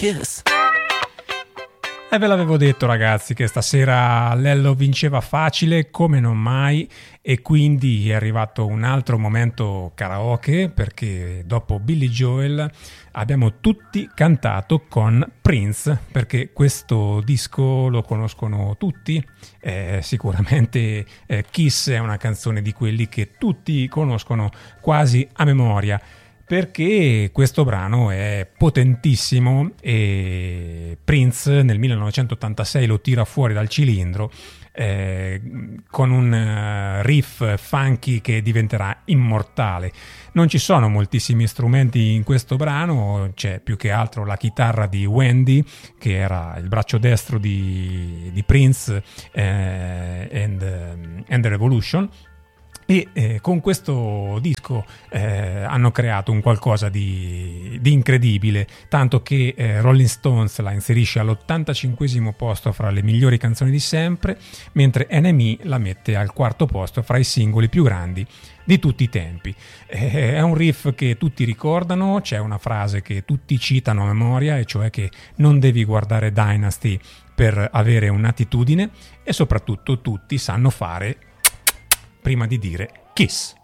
Kiss. E ve l'avevo detto, ragazzi, che stasera Lello vinceva facile come non mai, e quindi è arrivato un altro momento karaoke, perché dopo Billy Joel abbiamo tutti cantato con Prince, perché questo disco lo conoscono tutti. Sicuramente Kiss è una canzone di quelli che tutti conoscono quasi a memoria, perché questo brano è potentissimo e Prince nel 1986 lo tira fuori dal cilindro con un riff funky che diventerà immortale. Non ci sono moltissimi strumenti in questo brano, c'è più che altro la chitarra di Wendy, che era il braccio destro di Prince and the Revolution. E con questo disco hanno creato un qualcosa di incredibile, tanto che Rolling Stones la inserisce all'85° posto fra le migliori canzoni di sempre, mentre NME la mette al 4° posto fra i singoli più grandi di tutti i tempi. È un riff che tutti ricordano, c'è una frase che tutti citano a memoria, e cioè che non devi guardare Dynasty per avere un'attitudine, e soprattutto tutti sanno fare prima di dire Kiss.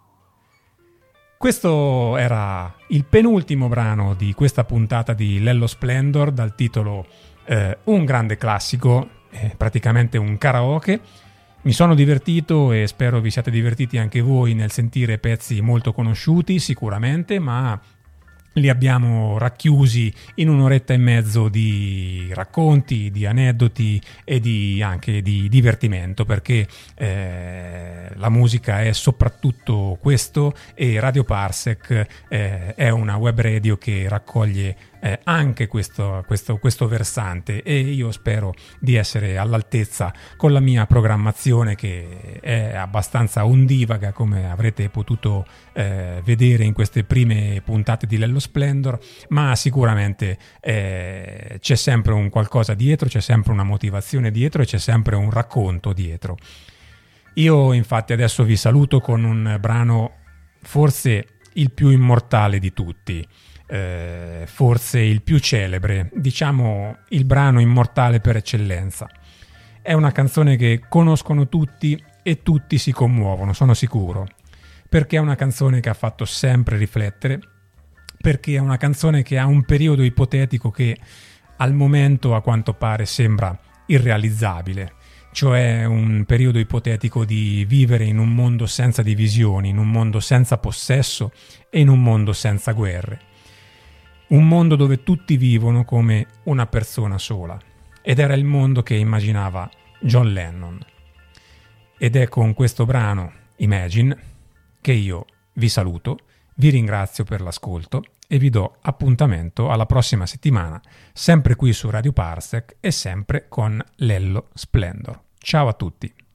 Questo era il penultimo brano di questa puntata di Lello Splendor, dal titolo un grande classico, praticamente un karaoke. Mi sono divertito e spero vi siate divertiti anche voi nel sentire pezzi molto conosciuti sicuramente, ma li abbiamo racchiusi in un'oretta e mezzo di racconti, di aneddoti e anche di divertimento, perché la musica è soprattutto questo, e Radio Parsec è una web radio che raccoglie anche questo versante, e io spero di essere all'altezza con la mia programmazione, che è abbastanza ondivaga, come avrete potuto vedere in queste prime puntate di Lello Splendor, ma sicuramente c'è sempre un qualcosa dietro, c'è sempre una motivazione dietro e c'è sempre un racconto dietro. Io infatti adesso vi saluto con un brano forse il più immortale di tutti, forse il più celebre, diciamo il brano immortale per eccellenza. È una canzone che conoscono tutti e tutti si commuovono, sono sicuro, perché è una canzone che ha fatto sempre riflettere, perché è una canzone che ha un periodo ipotetico che al momento a quanto pare sembra irrealizzabile, cioè un periodo ipotetico di vivere in un mondo senza divisioni, in un mondo senza possesso e in un mondo senza guerre. Un mondo dove tutti vivono come una persona sola, ed era il mondo che immaginava John Lennon. Ed è con questo brano, Imagine, che io vi saluto, vi ringrazio per l'ascolto e vi do appuntamento alla prossima settimana, sempre qui su Radio Parsec e sempre con Lello Splendor. Ciao a tutti!